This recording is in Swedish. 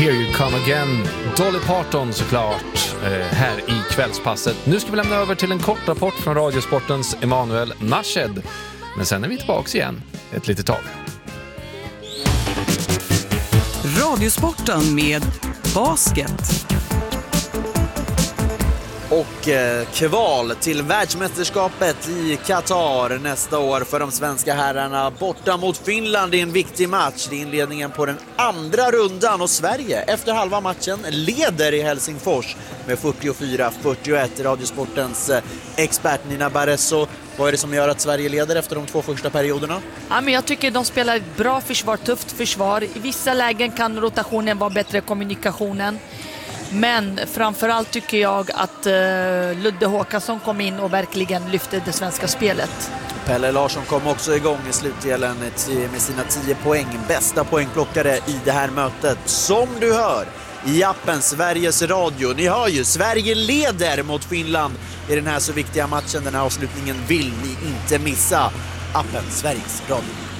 Here You Come Again, Dolly Parton såklart, här i kvällspasset. Nu ska vi lämna över till en kort rapport från Radiosportens Emanuel Nashed. Men sen är vi tillbaka igen ett litet tag. Radiosporten med basket. Och kval till världsmästerskapet i Qatar nästa år för de svenska herrarna borta mot Finland i en viktig match. Det är inledningen på den andra rundan och Sverige efter halva matchen leder i Helsingfors med 44-41. Radiosportens expert Nina Barresso, vad är det som gör att Sverige leder efter de 2 första perioderna? Ja, men jag tycker de spelar ett bra försvar, tufft försvar. I vissa lägen kan rotationen vara bättre, kommunikationen. Men framförallt tycker jag att Ludde Håkansson kom in och verkligen lyfte det svenska spelet. Pelle Larsson kom också igång i slutdelen med sina 10 poäng. Bästa poängplockare i det här mötet. Som du hör i appen Sveriges Radio. Ni hör ju, Sverige leder mot Finland i den här så viktiga matchen. Den här avslutningen vill ni inte missa. Appen Sveriges Radio.